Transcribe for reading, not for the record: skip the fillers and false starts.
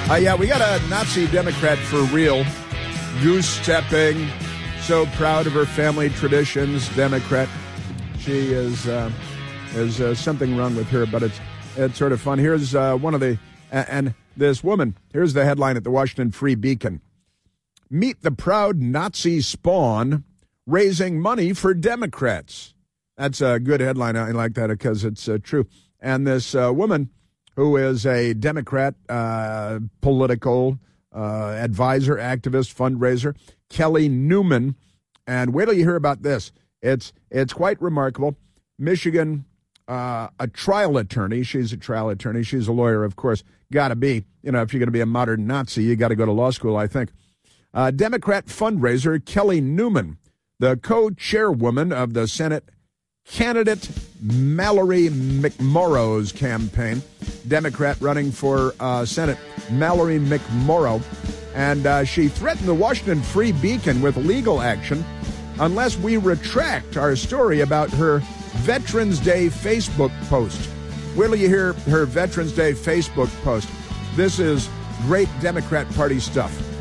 Yeah, we got a Nazi Democrat for real, goose-stepping, so proud of her family traditions, Democrat. She is, there's something wrong with her, but it's sort of fun. Here's one of the, and this woman, here's the headline at the Washington Free Beacon. Meet the proud Nazi spawn raising money for Democrats. That's a good headline. I like that because it's true. And this woman, who is a Democrat political advisor, activist, fundraiser, Kelly Newman. And wait till you hear about this. It's quite remarkable. Michigan, a trial attorney. She's a trial attorney. She's a lawyer, of course. Got to be. You know, if you're going to be a modern Nazi, you got to go to law school, I think. Democrat fundraiser Kelly Newman, the co-chairwoman of the Senate candidate Mallory McMorrow's campaign, Democrat running for Senate, Mallory McMorrow, and she threatened the Washington Free Beacon with legal action unless we retract our story about her Veterans Day Facebook post. Wait till you hear her Veterans Day Facebook post. This is great Democrat Party stuff.